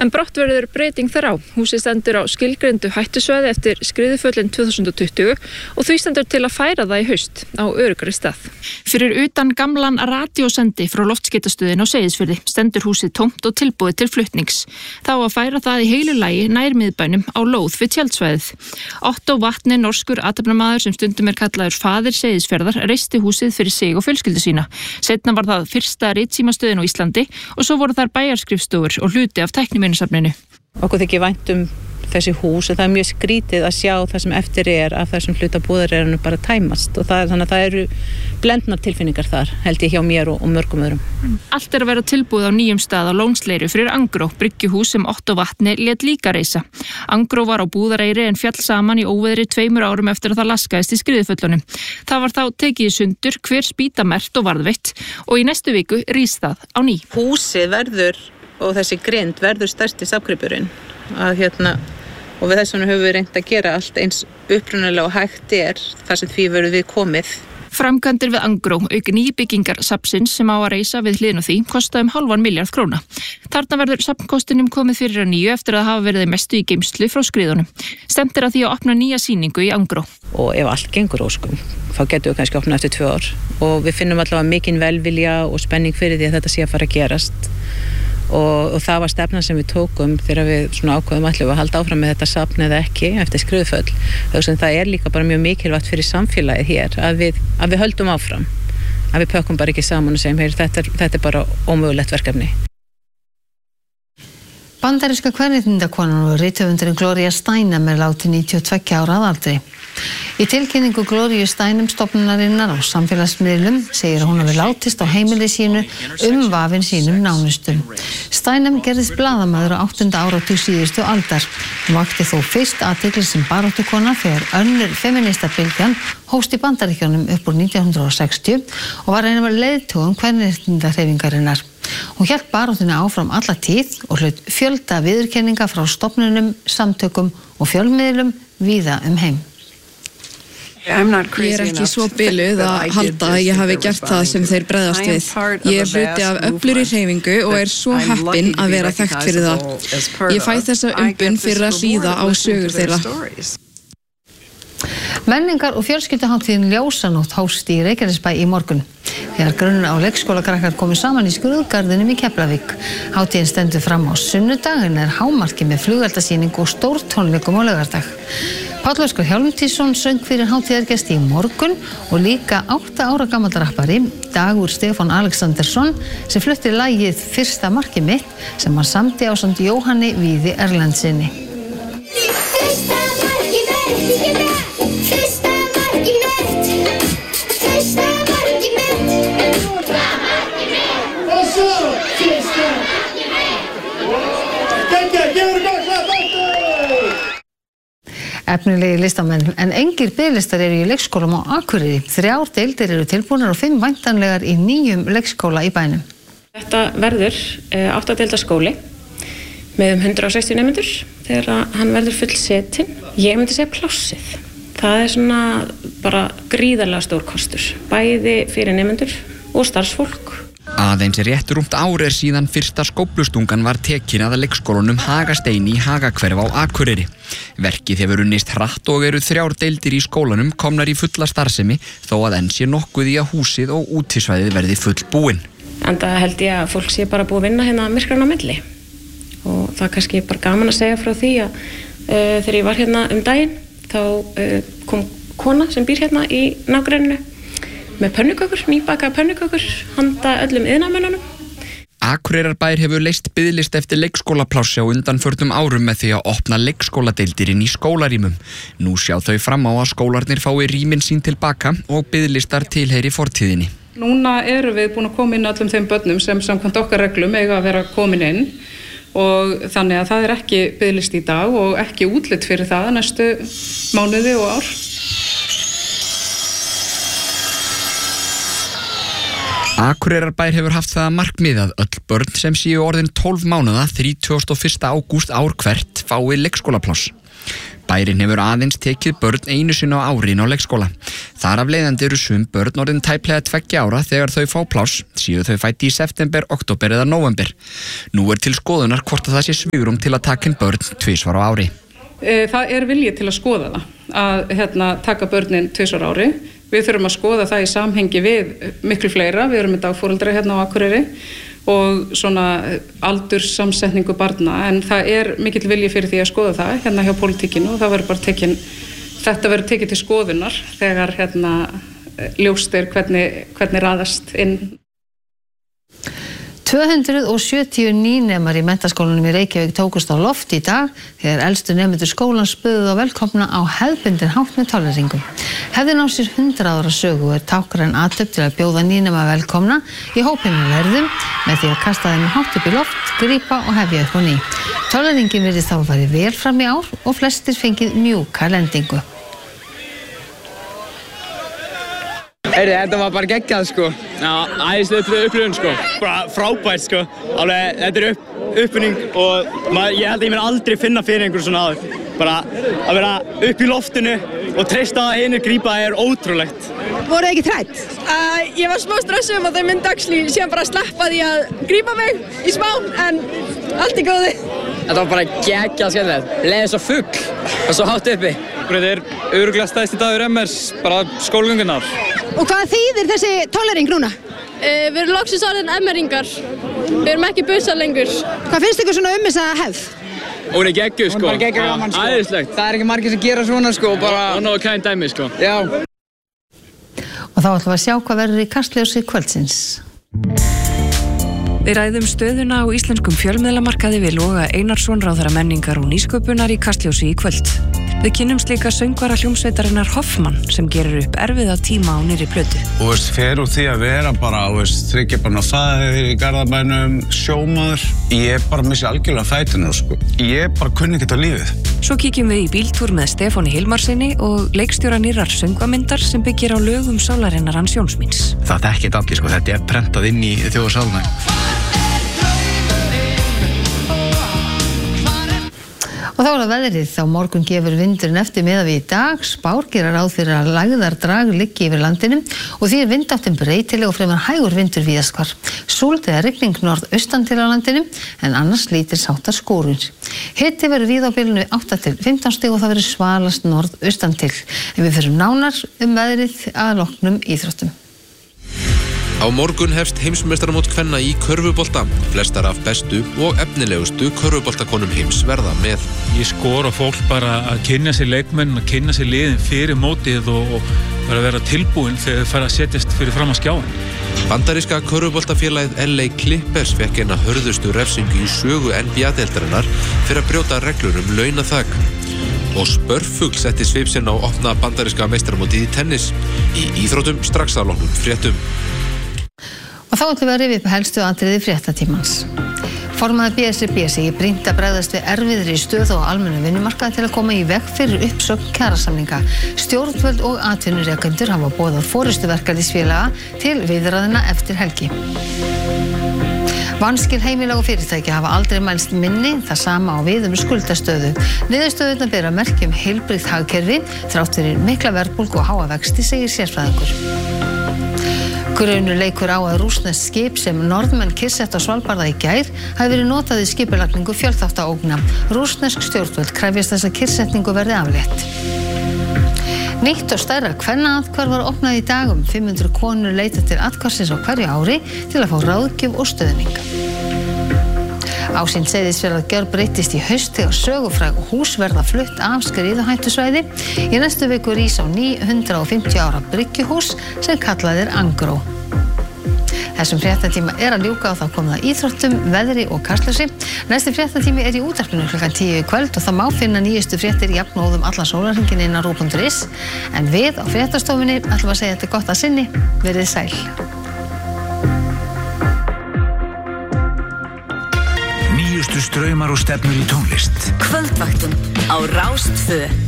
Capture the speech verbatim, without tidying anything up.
En brátt verður breyting þar á. Húsið stendur á skilgreindu hættusvæði eftir skriðuföllin tvö þúsund og tuttugu og því stendur til að færa það í haust á öruggari stað. Fyrir utan gamlan radíósendi frá loftskeytastöðin á Seyðisfirði stendur húsið tómt og tilbúið til flutnings. Þá að færa það í heilu lagi nær miðbænum á lóð við tjaldsvæðið. Otto Vatni, norskur athafnamaður sem stundum er kallaður faðir Seyðisfjarðar, reisti húsið fyrir sig og fjölskyldu sína. Seinna var það fyrsta ritsímastöðin á Íslandi og svo voru þar bæjarskrifstofur og hluti af tækniminjasafninu. Okkur þykir vænt um þessi hús og það er mjög skrítið að sjá það sem eftir er af þessum hluta búðareyranu bara tæmast og það, þannig að það eru blendnar tilfinningar þar, held ég hjá mér og, og mörgum öðrum. Allt er að vera tilbúið á nýjum stað á Lónsleiru fyrir Angró, bryggjuhús sem Otto Vatni lét líka reisa. Angró var á Búðareyri en fjall saman í óveðri tveimur árum eftir að það laskaðist í skriðuföllunum. Það var þá tekið í sundur, hver spýta merkt og varðveitt og í næstu viku rís það á ný. Húsið verður og þessi grind verður stærsti safngripurinn að hérna og við þessum höfum við reynt að gera allt eins upprunalega og hægt er þar sem því verður við komið. Framkvæmdir við Angró, auk nýbyggingar safnsins sem á að reisa við hliðin á því, kosta um hálfan milljarð króna. Þarna verður safnkostinum komið fyrir að nýju eftir að hafa verið mestu í geymslu frá skriðunum. Stemt er að því að opna nýja sýningu í Angró. Og ef allt gengur óskum, þá getum við kannski opnað eftir tvö ár. Og við finnum allavega mikinn velvilja og spenning fyrir því að þetta sé að fara að gerast. Og, og það var stefnan sem við tókum þegar við svona ákveðum ætlum að halda áfram með þetta safn eða ekki eftir skriðuföll. Það er líka bara mjög mikilvægt fyrir samfélagið hér að við, að við höldum áfram, að við pökkum bara ekki saman og segjum heyr, þetta, er, þetta er bara ómögulegt verkefni. Bandaríska kvenréttindakonan og rithöfundurinn Gloria Steinem er látin níutíu og tveggja ára að aldri. Í tilkynningu Glóríu Steinem stofnunarinnar á samfélagsmiðlum segir hún hafi látist á heimili sínu umvafin sínum nánustum. Steinem gerðist blaðamaður á áttunda áratug síðustu aldar. Hún vakti þó fyrst athygli sem baráttukona þegar önnur feministabylgjan hófst í Bandaríkjunum upp úr nítján hundruð og sextíu og var einum af leiðtogum kvenréttindahreyfingarinnar. Hún hélt baráttunni áfram alla tíð og hlaut fjölda viðurkenninga frá stofnunum, samtökum og fjölmiðlum víða um heim. Ég er ekki svo biluð að halda að ég hafi gert það sem þeir bregðast við. Ég er hluti af öflugri hreyfingu og er svo heppin að vera þekkt fyrir það. Ég fæ þessa umbun fyrir að hlýða á sögur þeirra. Menningar- og fjölskylduhátíðin Ljósanótt hófst í Reykjanesbæ í morgun. Þegar grunn á leikskólakrakkar komu saman í skrúðgarðinum í Keflavík. Hátíðin stendur fram á sunnudag en er hámarki með flugeldasýningu og stórtónleikum á laugardag. Páll Óskar Hjálmtýsson söng fyrir hátíðargesti í morgun og líka átta ára gamall rappari, Dagur Stefán Alexandersson, sem flutti lagið Fyrsta markið mitt sem hann samdi ásamt Jóhanni Víði Erlendsinni. Fyrsta markið mitt, fyrsta markið mitt, fyrsta markið mitt, fyrsta markið mitt, og svo fyrsta markið mitt. Þetta gefur gott að bæta! Efnilegi listamenn, en engir biðlistar eru í leikskólum á Akureyri. Þrjár deildir eru tilbúnar og fimm væntanlegar í nýjum leikskóla í bænum. Þetta verður átta deilda skóli með um hundrað og sextíu nemendur þegar hann verður fullsetinn. Ég myndi segja plássið. Það er svona bara gríðarlega stór kostur, bæði fyrir nemendur og starfsfólk. Aðeins rétt rúmt ár er síðan fyrsta skóflustungan var tekin að leikskólanum Hagasteini í Hagahverfi á Akureyri. Verkið hefur unnist hratt og eru þrjár deildir í skólanum komnar í fulla starfsemi þó að enn sé nokkuð í að húsið og útisvæðið verði full búin. En það held ég að fólk sé bara búið að vinna hérna myrkranna á milli. Og það er kannski bara gaman að segja frá því að uh, þegar ég var hérna um daginn þá uh, kom kona sem býr hérna í nágrenninu með pönnukökur, nýbakaða pönnukökur handa öllum iðnaðarmönnunum. Akureyrarbær hefur leyst biðlista eftir leikskólaplássi á undanförnum árum með því að opna leikskóladeildir inn í skólarýmum. Nú sjá þau fram á að skólarnir fái rýmin sín tilbaka og biðlistar tilheyri fortíðinni. Núna erum við búin að koma inn öllum þeim börnum sem samkvæmt okkar reglum eiga að vera komin inn og þannig að það er ekki biðlist í dag og ekki útlit fyrir það næstu mánuði og ár. Akureyrarbær hefur haft það að markmið að öll börn sem séu orðin tólf mánaða þrítugasta og fyrsta ágúst ár hvert fái leikskólapláss. Bærinn hefur aðeins tekið börn einu sinni á ári inn á leikskóla. Þar af leiðandi eru sum börn orðin tæplega tveggja ára þegar þau fá pláss, séu þau fædd í september, október eða nóvember. Nú er til skoðunar hvort að það sé svigrúm til að taka inn börn tvisvar á ári. Það er vilji til að skoða það, að hérna, taka börnin tvisvar á ári. Við þurfum að skoða það í samhengi við miklu fleira. Við erum með dagforeldra hérna á Akureyri og svona aldurssamsetningu barna, en það er mikill vilji fyrir því að skoða það hérna hjá pólitíkinu og það verður bara tekin, þetta verður tekið til skoðunar þegar hérna ljóst er hvernig, hvernig raðast inn. tvö hundruð sjötíu nýnemar í menntaskólanum í Reykjavík tókust á loft í dag þegar elstu nemendur skólans buðu á velkomna á hefðbundin hátt með tolleringu. Hefðin á sér hundrað ára sögu er tákgræn athöfn til að bjóða nýnema velkomna í hópi með verðum með því að kasta þeim hátt upp í loft, grípa og hefja upp á ný. Tolleringin virðist þá farið vel fram í ár og flestir fengið mjúka lendingu. Heyrðu, þetta var bara geggjað sko. Já, æðislega upplifun sko. Bara frábært sko. Alveg, þetta er upp, uppvinning og maður, ég held að ég mér aldrei finna fyrir einhverju svona áður. Bara að vera upp í loftinu og treysta að hinir grípa er ótrúlegt. Voru þið ekki trætt? Uh, ég var smá stressuð um að þau myndi axli síðan bara sleppa því að grípa mig í smá, en allt í góði. Þetta var bara geggjað skemmtilegt. Leið svo fugl og svo hátt uppi. Þetta er örugglega stærsti dagur M R, bara skólagöngunnar. Og hvað þýðir þessi tollering núna? Uh, við erum loksins orðin M R-ingar. Við erum ekki bussar lengur. Hvað finnst ykkur svona um þessa hefð? Hún er geggjuð sko. Hún er bara geggjuð gaman sko. Æðislegt. Það er ekki margir sem gera svona sko. Bara one of a kind dæmi sko. Já. Og þá ætlum við að sjá hvað verður í Kastljósi kvöldsins. Við ræðum stöðuna á íslenskum fjölmiðlamarkaði við Loga Einarsson, ráðherra menningar og nýsköpunar í Kastljósi í kvöld. Við kynnumst líka söngvara hljómsveitarinnar Hoffmann sem gerir upp erfiða tíma á nýrri plötu. Og veist, fer úr því að vera bara, veist, þryggja bara fæðir í Garðabænum, sjómaður. Ég er bara missi algjörlega fætinu, sko. Ég bara kunni ekki þetta lífið. Svo kíkjum við í bíltúr með Stefáni Hilmarsinni og leikstjóra nýrrar söngvamyndar sem byggir á lögum sálarinnar hans Jónsmíns. Það er ekkert allir, sko. Þetta er prentað inn í þjóðarsálna. Og þá er það veðrið, þá morgun gefur vindurinn eftir miðað við í dag, spár gera ráð fyrir að lægðardrag liggi yfir landinu og því er vindáttin breytileg og fremur hægur vindur víðast hvar. Súld eða rigning norðaustan til á landinu en annars lítils háttar skúrir. Hiti verður víða á bilinu átta til fimmtán stig og það verður svalast norðaustan til. En við förum nánar um veðrið að loknum íþróttum. Á morgun hefst heimsmeistaramót kvenna í körfubolta. Flestar af bestu og efnilegustu körfuboltakonum heims verða með. Ég skora fólk bara að kynna sér leikmenn, að kynna sér liðin fyrir mótið og, og bara vera tilbúin þegar þau fara að setjast fyrir fram að skjáin. Bandaríska körfuboltafélagið L A Clippers fekk eina hörðustu refsingu í sögu N B A-deildarinnar fyrir að brjóta reglur um launaþak. Og spörfugl setti svip sinn á opna bandaríska meistaramótið í tennis. Í íþróttum strax að loknum fréttum. Og þá ætlum við að rifja upp helstu atriði fréttatímans. Formaður B S R B segir brýnt að bregðast við erfiðri stöðu á almennum vinnumarkaði til að koma í veg fyrir uppsögn kjarasamninga. Stjórnvöld og atvinnurekendur hafa boðað forystuverkalýðsfélaga til viðræðna eftir helgi. Vanskil heimila og fyrirtækja hafa aldrei mælst minni, það sama á við um skuldastöðu. Niðurstöðurnar bera merki um heilbrigt hagkerfi, þrátt fyrir mikla verðbólgu og háa vexti, segir sérfræðingur. Grunur leikur á að rússneskt skip sem norðmenn kyrrsett á Svalbarða í gær hafi verið notað í skipulagningu fjölþáttaógna. Rússnesk stjórnvöld krefjast þess að kyrrsetningu verði aflétt. Nýtt og stærra kvennaathvarf var opnað í dag, um fimm hundruð konur leita til athvarfsins á hverju ári til að fá ráðgjöf og stuðning. Ásýnd Seyðisfjarðar gjörbreyttist í haust þegar sögufræg hús verða flutt af skriðuhættusvæði. Í næstu viku rís á ný hundrað fimmtíu ára bryggjuhús sem kallað er Angró. Þessum fréttatíma er að ljúka og þá komið að íþróttum, veðri og Kastljósi. Næsti fréttatími er í útvarpinu klukkan tíu í kvöld og það má finna nýjustu fréttir jafnóðum allan sólarhringinn inn á rúv punktur is. En við á fréttastofunni ætlum að segja þetta gott að sinni. Verið sæl. Nýjustu straumar og stefnur í tónlist. Kvöldvaktin á Rás tvö.